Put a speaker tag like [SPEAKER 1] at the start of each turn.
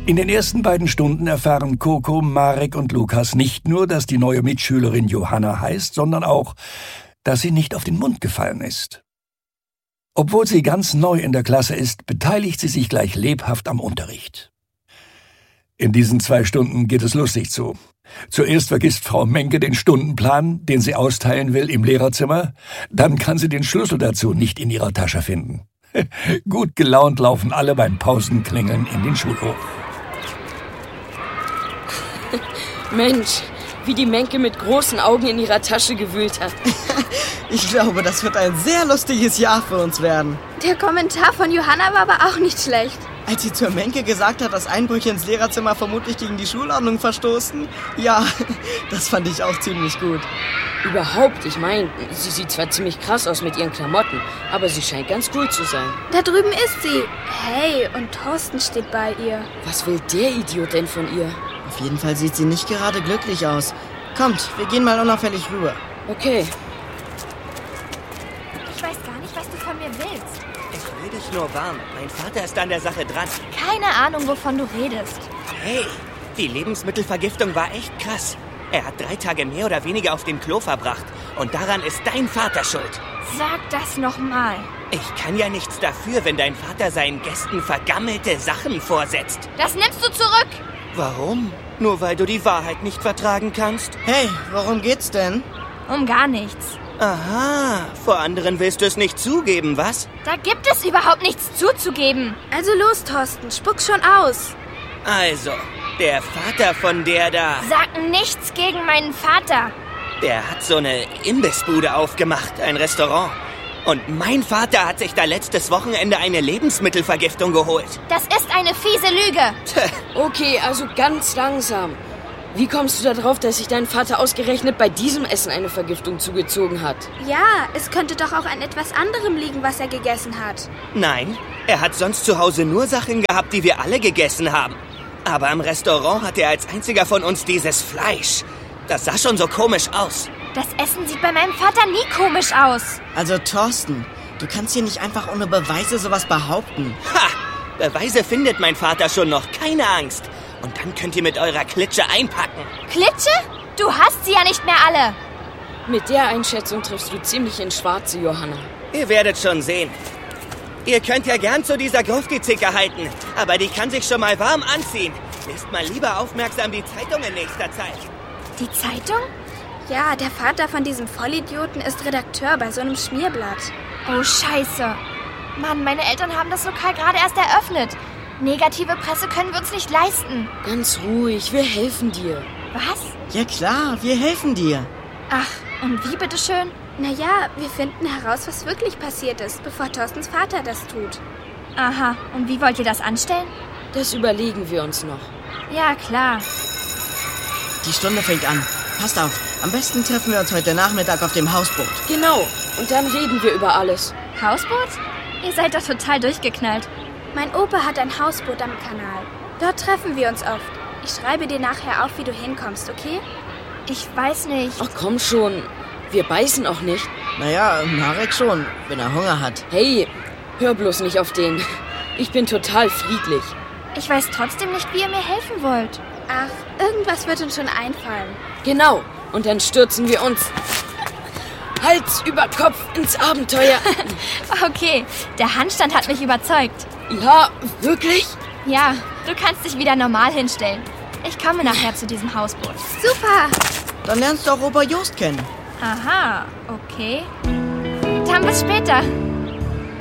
[SPEAKER 1] In den ersten beiden Stunden erfahren Coco, Marek und Lukas nicht nur, dass die neue Mitschülerin Johanna heißt, sondern auch, dass sie nicht auf den Mund gefallen ist. Obwohl sie ganz neu in der Klasse ist, beteiligt sie sich gleich lebhaft am Unterricht. In diesen 2 Stunden geht es lustig zu. Zuerst vergisst Frau Menke den Stundenplan, den sie austeilen will im Lehrerzimmer. Dann kann sie den Schlüssel dazu nicht in ihrer Tasche finden. Gut gelaunt laufen alle beim Pausenklingeln in den Schulhof.
[SPEAKER 2] Mensch, wie die Menke mit großen Augen in ihrer Tasche gewühlt hat.
[SPEAKER 3] Ich glaube, das wird ein sehr lustiges Jahr für uns werden.
[SPEAKER 4] Der Kommentar von Johanna war aber auch nicht schlecht.
[SPEAKER 3] Als sie zur Menke gesagt hat, dass Einbrüche ins Lehrerzimmer vermutlich gegen die Schulordnung verstoßen, ja, das fand ich auch ziemlich gut.
[SPEAKER 2] Überhaupt, ich meine, sie sieht zwar ziemlich krass aus mit ihren Klamotten, aber sie scheint ganz cool zu sein.
[SPEAKER 4] Da drüben ist sie. Hey, und Thorsten steht bei ihr.
[SPEAKER 2] Was will der Idiot denn von ihr?
[SPEAKER 3] Auf jeden Fall sieht sie nicht gerade glücklich aus. Kommt, wir gehen mal unauffällig rüber.
[SPEAKER 2] Okay.
[SPEAKER 5] Ich weiß gar nicht, was du von mir willst.
[SPEAKER 6] Ich will dich nur warm. Mein Vater ist an der Sache dran.
[SPEAKER 5] Keine Ahnung, wovon du redest.
[SPEAKER 6] Hey, die Lebensmittelvergiftung war echt krass. Er hat 3 Tage mehr oder weniger auf dem Klo verbracht. Und daran ist dein Vater schuld.
[SPEAKER 5] Sag das nochmal.
[SPEAKER 6] Ich kann ja nichts dafür, wenn dein Vater seinen Gästen vergammelte Sachen vorsetzt.
[SPEAKER 5] Das nimmst du zurück.
[SPEAKER 6] Warum? Nur weil du die Wahrheit nicht vertragen kannst?
[SPEAKER 3] Hey, worum geht's denn?
[SPEAKER 5] Um gar nichts.
[SPEAKER 6] Aha, vor anderen willst du es nicht zugeben, was?
[SPEAKER 5] Da gibt es überhaupt nichts zuzugeben.
[SPEAKER 4] Also los, Thorsten, spuck schon aus.
[SPEAKER 6] Also, der Vater von der da,
[SPEAKER 5] Sag nichts gegen meinen Vater.
[SPEAKER 6] der hat so eine Imbissbude aufgemacht, ein Restaurant. Und mein Vater hat sich da letztes Wochenende eine Lebensmittelvergiftung geholt.
[SPEAKER 5] Das ist eine fiese Lüge.
[SPEAKER 2] Okay, also ganz langsam. Wie kommst du darauf, dass sich dein Vater ausgerechnet bei diesem Essen eine Vergiftung zugezogen hat?
[SPEAKER 4] Ja, es könnte doch auch an etwas anderem liegen, was er gegessen hat.
[SPEAKER 6] Nein, er hat sonst zu Hause nur Sachen gehabt, die wir alle gegessen haben. Aber im Restaurant hat er als einziger von uns dieses Fleisch. Das sah schon so komisch aus.
[SPEAKER 5] Das Essen sieht bei meinem Vater nie komisch aus.
[SPEAKER 3] Also Thorsten, du kannst hier nicht einfach ohne Beweise sowas behaupten.
[SPEAKER 6] Ha! Beweise findet mein Vater schon noch, keine Angst. Und dann könnt ihr mit eurer Klitsche einpacken.
[SPEAKER 5] Klitsche? Du hast sie ja nicht mehr alle.
[SPEAKER 2] Mit der Einschätzung triffst du ziemlich ins Schwarze, Johanna.
[SPEAKER 6] Ihr werdet schon sehen. Ihr könnt ja gern zu dieser Grufti-Zicke halten, aber die kann sich schon mal warm anziehen. Lest mal lieber aufmerksam die Zeitung in nächster Zeit.
[SPEAKER 5] Die Zeitung?
[SPEAKER 4] Ja, der Vater von diesem Vollidioten ist Redakteur bei so einem Schmierblatt.
[SPEAKER 5] Oh, scheiße. Mann, meine Eltern haben das Lokal gerade erst eröffnet. Negative Presse können wir uns nicht leisten.
[SPEAKER 2] Ganz ruhig, wir helfen dir.
[SPEAKER 5] Was?
[SPEAKER 3] Ja klar, wir helfen dir.
[SPEAKER 5] Ach, und wie bitteschön?
[SPEAKER 4] Naja, wir finden heraus, was wirklich passiert ist, bevor Thorstens Vater das tut.
[SPEAKER 5] Aha, und wie wollt ihr das anstellen?
[SPEAKER 2] Das überlegen wir uns noch.
[SPEAKER 5] Ja, klar.
[SPEAKER 3] Die Stunde fängt an. Passt auf, am besten treffen wir uns heute Nachmittag auf dem Hausboot.
[SPEAKER 2] Genau, und dann reden wir über alles.
[SPEAKER 5] Hausboot? Ihr seid doch total durchgeknallt.
[SPEAKER 4] Mein Opa hat ein Hausboot am Kanal. Dort treffen wir uns oft. Ich schreibe dir nachher auf, wie du hinkommst, okay?
[SPEAKER 5] Ich weiß nicht.
[SPEAKER 2] Ach komm schon, wir beißen auch nicht.
[SPEAKER 3] Naja, Marek schon, wenn er Hunger hat.
[SPEAKER 2] Hey, hör bloß nicht auf den. Ich bin total friedlich.
[SPEAKER 5] Ich weiß trotzdem nicht, wie ihr mir helfen wollt.
[SPEAKER 4] Ach, irgendwas wird uns schon einfallen.
[SPEAKER 2] Genau, und dann stürzen wir uns Hals über Kopf ins Abenteuer.
[SPEAKER 5] Okay, der Handstand hat mich überzeugt.
[SPEAKER 2] Ja, wirklich?
[SPEAKER 5] Ja, du kannst dich wieder normal hinstellen. Ich komme nachher zu diesem Hausboot.
[SPEAKER 4] Super!
[SPEAKER 3] Dann lernst du auch Opa Jost kennen.
[SPEAKER 5] Aha, okay. Dann bis später.